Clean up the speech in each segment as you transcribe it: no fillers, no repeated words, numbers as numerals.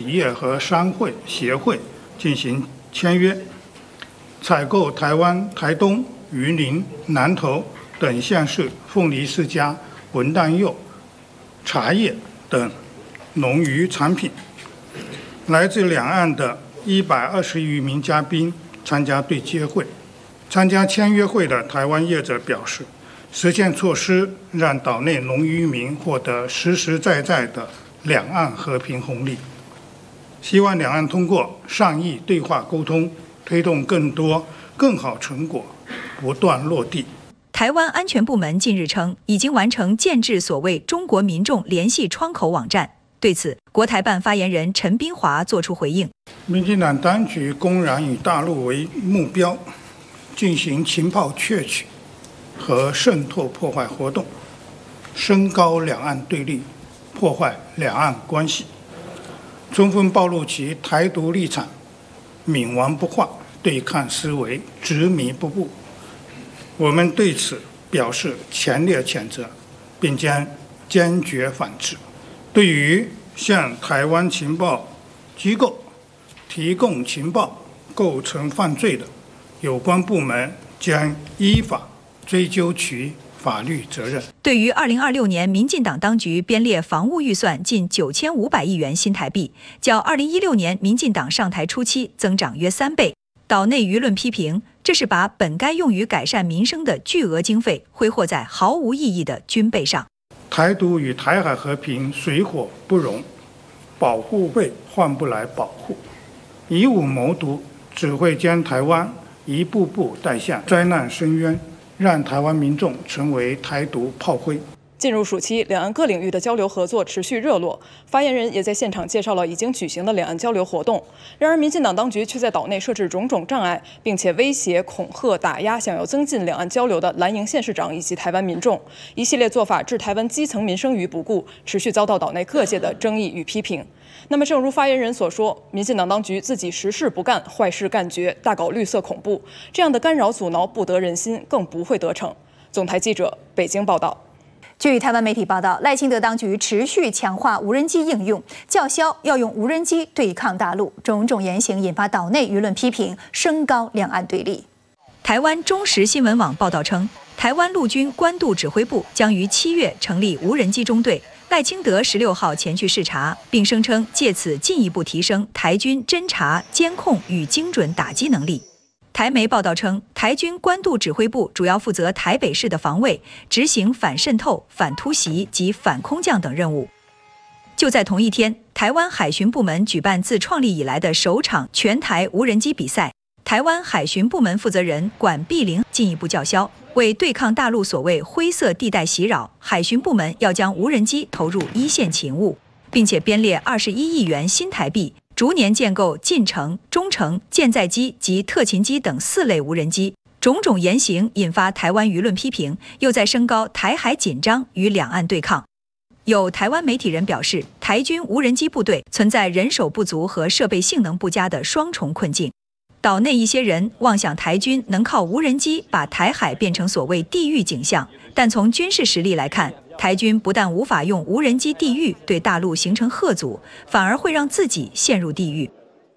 业和商会协会进行签约，采购台湾台东、云林、南投等县市凤梨世家、文旦柚、茶叶等农渔产品。来自两岸的120余名嘉宾参加对接会。参加签约会的台湾业者表示，实现措施让岛内农渔民获得实实在在的两岸和平红利。希望两岸通过善意对话沟通，推动更多更好成果不断落地。 台湾安全部门近日称，已经完成建制所谓中国民众联系窗口网站。对此，国台办发言人陈斌华作出回应： 民进党当局公然以大陆为目标，进行情报窃取和渗透破坏活动，升高两岸对立，破坏两岸关系，充分暴露其台独立场，冥顽不化，对抗思维执迷不悟。我们对此表示强烈谴责，并将坚决反制。对于向台湾情报机构提供情报构成犯罪的，有关部门将依法追究其法律责任。 对于2026年民进党当局编列防务预算近9500亿元新台币，较2016年民进党上台初期增长约3倍。岛内舆论批评，这是把本该用于改善民生的巨额经费挥霍在毫无意义的军备上。 台独与台海和平水火不容，保护备换不来保护，以武谋独只会将台湾一步步带向灾难深渊，让台湾民众成为台独炮灰。 进入暑期，两岸各领域的交流合作持续热络。发言人也在现场介绍了已经举行的两岸交流活动。然而，民进党当局却在岛内设置种种障碍，并且威胁、恐吓、打压想要增进两岸交流的蓝营县市长以及台湾民众。一系列做法置台湾基层民生于不顾，持续遭到岛内各界的争议与批评。那么，正如发言人所说，民进党当局自己实事不干，坏事干绝，大搞绿色恐怖，这样的干扰阻挠不得人心，更不会得逞。总台记者北京报道。 据台湾媒体报道，赖清德当局持续强化无人机应用，叫嚣要用无人机对抗大陆，种种言行引发岛内舆论批评，升高两岸对立。 台湾中时新闻网报道称，台湾陆军关渡指挥部将于7月成立无人机中队，赖清德16号前去视察，并声称借此进一步提升台军侦察、监控与精准打击能力。台媒报道称，台军关渡指挥部主要负责台北市的防卫，执行反渗透、反突袭及反空降等任务。就在同一天，台湾海巡部门举办自创立以来的首场全台无人机比赛。台湾海巡部门负责人管碧玲进一步叫嚣，为对抗大陆所谓灰色地带袭扰，海巡部门要将无人机投入一线勤务，并且编列21亿元新台币，逐年建构近程、中程、舰载机及特勤机等4类无人机。种种言行引发台湾舆论批评，又在升高台海紧张与两岸对抗。有台湾媒体人表示，台军无人机部队存在人手不足和设备性能不佳的双重困境。岛内一些人妄想台军能靠无人机把台海变成所谓地狱景象，但从军事实力来看，台军不但无法用无人机地狱对大陆形成吓阻，反而会让自己陷入地狱。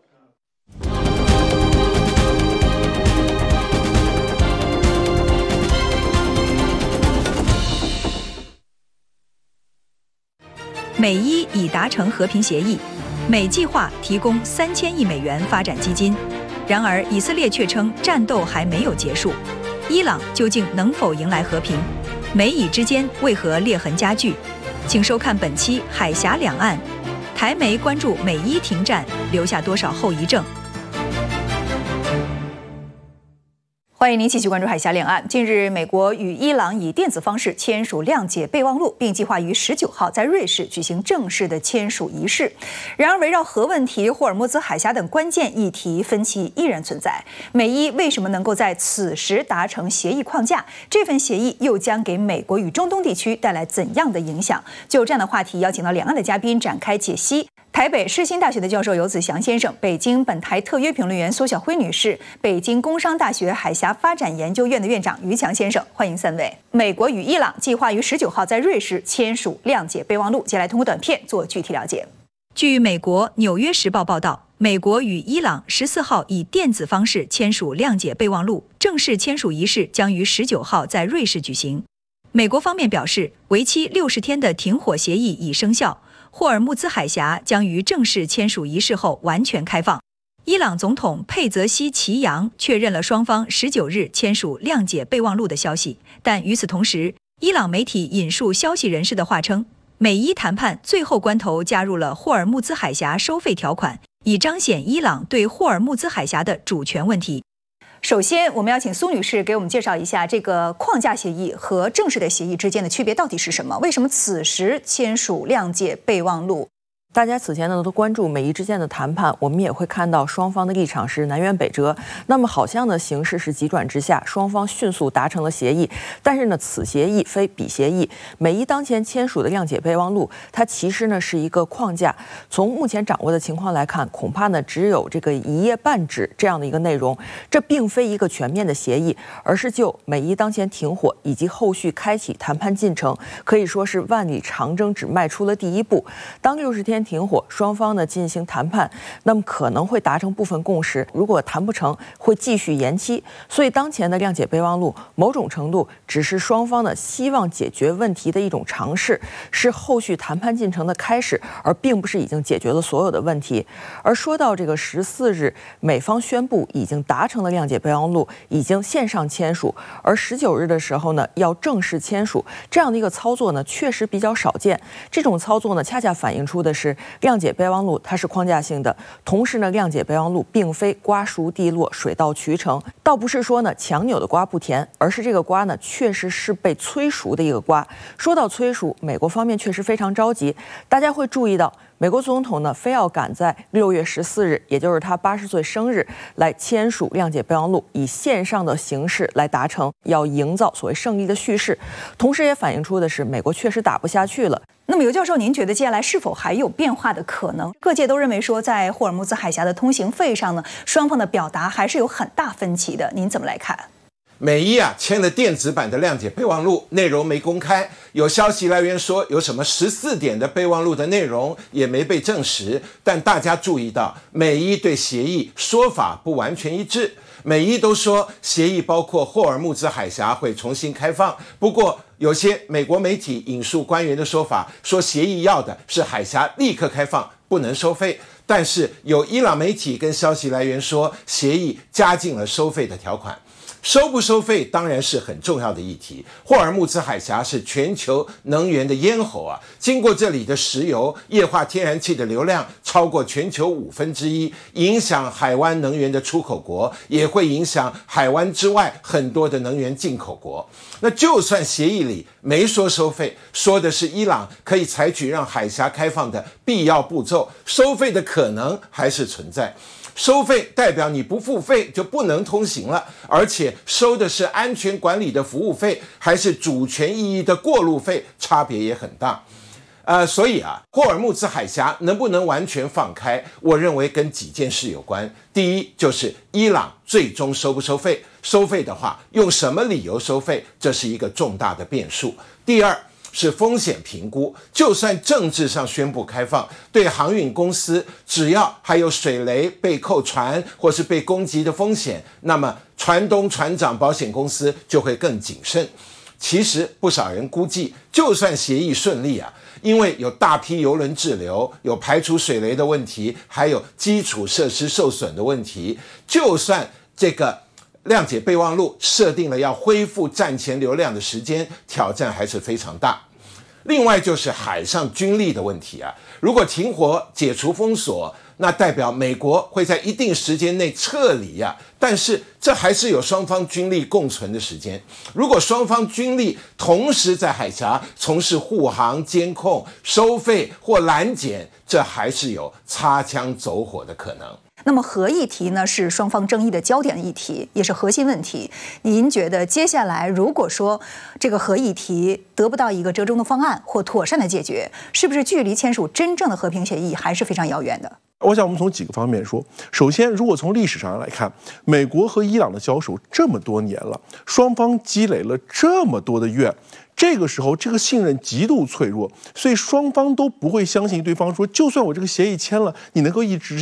美伊已达成和平协议，美计划提供3000亿美元发展基金。然而，以色列却称战斗还没有结束。伊朗究竟能否迎来和平？美以之间为何裂痕加剧？请收看本期《海峡两岸》，台媒关注美伊停战留下多少后遗症？ 欢迎您继续关注海峡两岸。近日，美国与伊朗以电子方式签署谅解备忘录，并计划于19号在瑞士举行正式的签署仪式。然而，围绕核问题、霍尔木兹海峡等关键议题，分歧依然存在。美伊为什么能够在此时达成协议框架？这份协议又将给美国与中东地区带来怎样的影响？就这样的话题，邀请到两岸的嘉宾展开解析。台北世新大学的教授游子祥先生，北京本台特约评论员苏晓辉女士，北京工商大学海峡发展研究院的院长于强先生，欢迎3位。美国与伊朗计划于19号在瑞士签署谅解备忘录，接下来通过短片做具体了解。 据美国《纽约时报》报道，美国与伊朗14号以电子方式签署谅解备忘录，正式签署仪式将于19号在瑞士举行。美国方面表示，为期60天的停火协议已生效，霍尔木兹海峡将于正式签署仪式后完全开放。伊朗总统佩泽西奇扬确认了双方19日签署谅解备忘录的消息，但与此同时，伊朗媒体引述消息人士的话称，美伊谈判最后关头加入了霍尔木兹海峡收费条款，以彰显伊朗对霍尔木兹海峡的主权问题。 首先，我们要请苏女士给我们介绍一下这个框架协议和正式的协议之间的区别到底是什么？为什么此时签署谅解备忘录？ 大家此前呢都关注美伊之间的谈判，我们也会看到双方的立场是南辕北辙。那么好像呢形势是急转直下，双方迅速达成了协议。但是呢此协议非彼协议，美伊当前签署的谅解备忘录，它其实呢是一个框架。从目前掌握的情况来看，恐怕呢只有这个1页半纸这样的一个内容。这并非一个全面的协议，而是就美伊当前停火以及后续开启谈判进程，可以说是万里长征只迈出了第一步。当60天停火，双方呢进行谈判，那么可能会达成部分共识，如果谈不成，会继续延期。所以当前的谅解备忘录，某种程度只是双方呢希望解决问题的一种尝试，是后续谈判进程的开始，而并不是已经解决了所有的问题。而说到这个14日，美方宣布已经达成了谅解备忘录，已经线上签署，而19日的时候呢要正式签署，这样的一个操作呢确实比较少见。这种操作呢恰恰反映出的是谅解备忘录它是框架性的，同时呢，谅解备忘录并非瓜熟蒂落、水到渠成，倒不是说呢强扭的瓜不甜，而是这个瓜呢确实是被催熟的一个瓜。说到催熟，美国方面确实非常着急，大家会注意到，美国总统呢非要赶在6月14日，也就是他80岁生日来签署谅解备忘录，以线上的形式来达成，要营造所谓胜利的叙事。同时也反映出的是，美国确实打不下去了。 那么尤教授，您觉得接下来是否还有变化的可能？各界都认为说，在霍尔木兹海峡的通行费上呢，双方的表达还是有很大分歧的，您怎么来看？ 美伊签了电子版的谅解备忘录，内容没公开，有消息来源说有什么14点的备忘录的内容也没被证实，但大家注意到，美伊对协议说法不完全一致。美伊都说协议包括霍尔木兹海峡会重新开放，不过有些美国媒体引述官员的说法，说协议要的是海峡立刻开放，不能收费。但是有伊朗媒体跟消息来源说，协议加进了收费的条款。收不收费当然是很重要的议题。霍尔木兹海峡是全球能源的咽喉啊，经过这里的石油、液化天然气的流量超过全球1/5，影响海湾能源的出口国，也会影响海湾之外很多的能源进口国。那就算协议里没说收费，说的是伊朗可以采取让海峡开放的必要步骤，收费的可能还是存在。收费代表你不付费就不能通行了，而且收的是安全管理的服务费，还是主权意义的过路费，差别也很大。所以霍尔木兹海峡能不能完全放开，我认为跟几件事有关。第一，就是伊朗最终收不收费，收费的话用什么理由收费，这是一个重大的变数。第二，是风险评估，就算政治上宣布开放，对航运公司只要还有水雷、被扣船或是被攻击的风险，那么船东、船长、保险公司就会更谨慎。其实不少人估计，就算协议顺利因为有大批邮轮滞留，有排除水雷的问题，还有基础设施受损的问题，就算这个谅解备忘录设定了要恢复战前流量的时间，挑战还是非常大。另外就是海上军力的问题如果停火解除封锁，那代表美国会在一定时间内撤离但是这还是有双方军力共存的时间。如果双方军力同时在海峡从事护航、监控、收费或拦检，这还是有擦枪走火的可能。 那么核议题呢，是双方争议的焦点的议题，也是核心问题。您觉得接下来如果说这个核议题得不到一个折中的方案或妥善的解决，是不是距离签署真正的和平协议还是非常遥远的？ 我想我们从几个方面说。首先，如果从历史上来看，美国和伊朗的交手这么多年了，双方积累了这么多的怨。这个时候，这个信任极度脆弱，所以双方都不会相信对方说，就算我这个协议签了，你能够一直